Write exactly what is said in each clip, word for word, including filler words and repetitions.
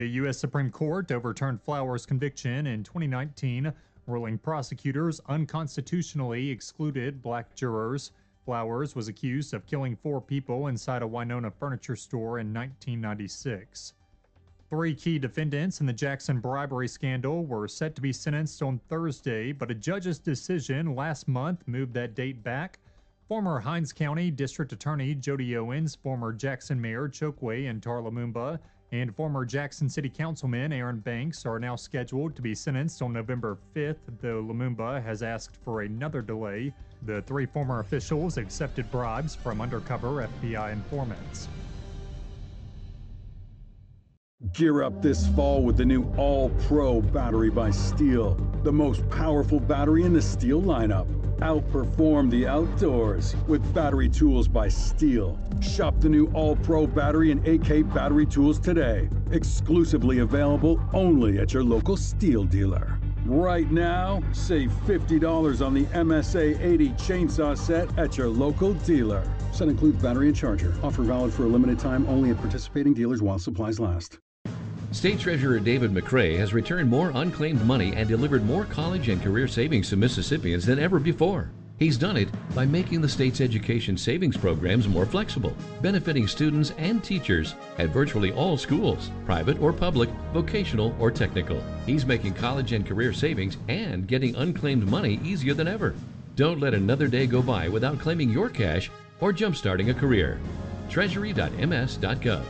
The U S Supreme Court overturned Flowers' conviction in twenty nineteen, ruling prosecutors unconstitutionally excluded black jurors. Flowers was accused of killing four people inside a Winona furniture store in nineteen ninety-six. Three key defendants in the Jackson bribery scandal were set to be sentenced on Thursday, but a judge's decision last month moved that date back. Former Hinds County District Attorney Jody Owens, former Jackson Mayor Chokwe and Lumumba, and former Jackson City Councilman Aaron Banks are now scheduled to be sentenced on November fifth, though Lumumba has asked for another delay. The three former officials accepted bribes from undercover F B I informants. Gear up this fall with the new All-Pro battery by STIHL, the most powerful battery in the STIHL lineup. Outperform the outdoors with battery tools by STIHL. Shop the new All-Pro battery and A K battery tools today. Exclusively available only at your local STIHL dealer. Right now, save fifty dollars on the M S A eighty chainsaw set at your local dealer. Set includes battery and charger. Offer valid for a limited time only at participating dealers while supplies last. State Treasurer David McRae has returned more unclaimed money and delivered more college and career savings to Mississippians than ever before. He's done it by making the state's education savings programs more flexible, benefiting students and teachers at virtually all schools, private or public, vocational or technical. He's making college and career savings and getting unclaimed money easier than ever. Don't let another day go by without claiming your cash or jumpstarting a career. treasury dot m s dot gov.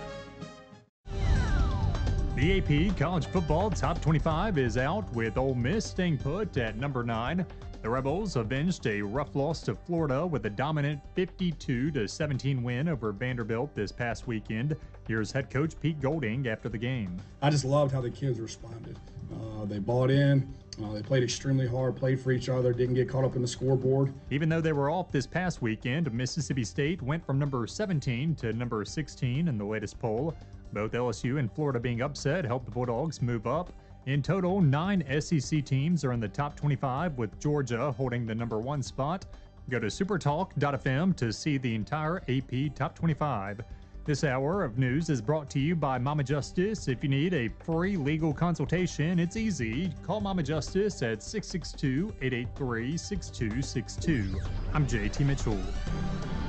The A P College Football Top twenty-five is out, with Ole Miss staying put at number nine. The Rebels avenged a rough loss to Florida with a dominant fifty-two to seventeen win over Vanderbilt this past weekend. Here's head coach Pete Golding after the game. I just loved how the kids responded. Uh, they bought in. Uh, they played extremely hard, played for each other, didn't get caught up in the scoreboard. Even though they were off this past weekend, Mississippi State went from number seventeen to number sixteen in the latest poll. Both L S U and Florida being upset helped the Bulldogs move up. In total, nine S E C teams are in the top twenty-five, with Georgia holding the number one spot. Go to supertalk dot f m to see the entire A P Top twenty-five. This hour of news is brought to you by Mama Justice. If you need a free legal consultation, it's easy. Call Mama Justice at six six two, eight eight three, six two six two. I'm J T Mitchell.